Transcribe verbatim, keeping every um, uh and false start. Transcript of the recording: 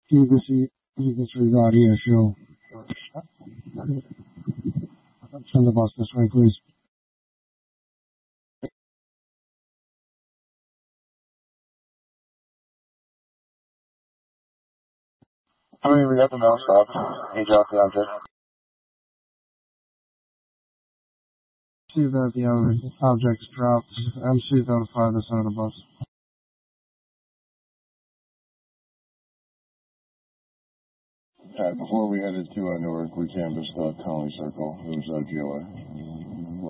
ilgisi, ilgisi regarding issue. Send the bus this way, please. How many we got the mouse stop? Age off the object. See that the other object's dropped. M C notify the center of the bus. Pat, before we headed to uh, Newark, we canvassed uh, Conley Circle. It was uh, G O A.